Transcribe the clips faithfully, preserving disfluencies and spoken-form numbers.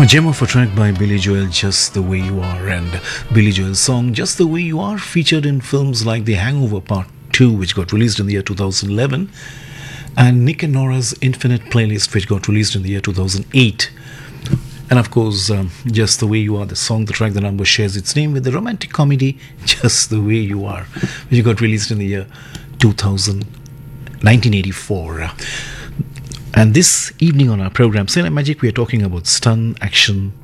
A gem of a track by Billy Joel, Just the Way You Are, and Billy Joel's song Just the Way You Are featured in films like The Hangover Part two, which got released in the year two thousand eleven, and Nick and Nora's Infinite Playlist, which got released in the year two thousand eight. And of course, um, Just the Way You Are, the song, the track, the number shares its name with the romantic comedy Just the Way You Are, which got released in the year two thousand, nineteen eighty-four. And this evening on our program, Cinema Magic, we are talking about stunt action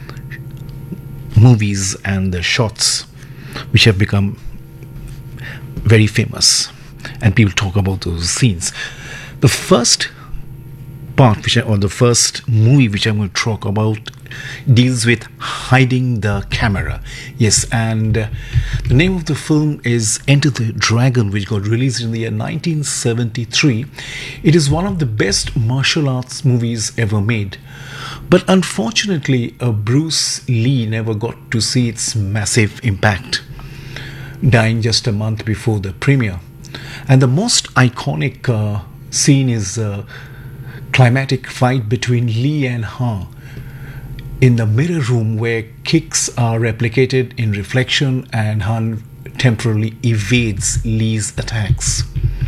movies and the shots which have become very famous. And people talk about those scenes. The first part, which I, or the first movie which I'm going to talk about, deals with hiding the camera. Yes, and uh, the name of the film is Enter the Dragon, which got released in the year nineteen seventy-three. It is one of the best martial arts movies ever made. But unfortunately, uh, Bruce Lee never got to see its massive impact, dying just a month before the premiere. And the most iconic uh, scene is a climatic fight between Lee and Han in the mirror room, where kicks are replicated in reflection and Han temporarily evades Lee's attacks.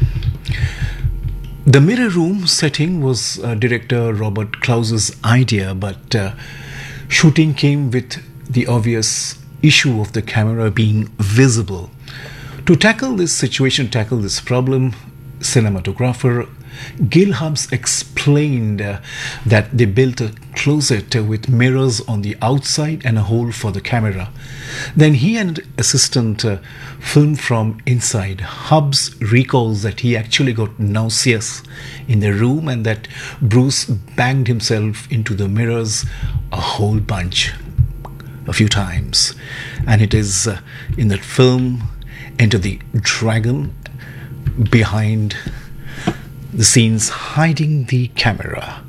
The mirror room setting was uh, director Robert Klaus's idea, but uh, shooting came with the obvious issue of the camera being visible. To tackle this situation, tackle this problem, cinematographer Gil Hubs explained uh, that they built a closet uh, with mirrors on the outside and a hole for the camera. Then he and assistant uh, filmed from inside. Hubs recalls that he actually got nauseous in the room and that Bruce banged himself into the mirrors a whole bunch, a few times. And it is uh, in that film, Enter the Dragon, behind the scenes hiding the camera.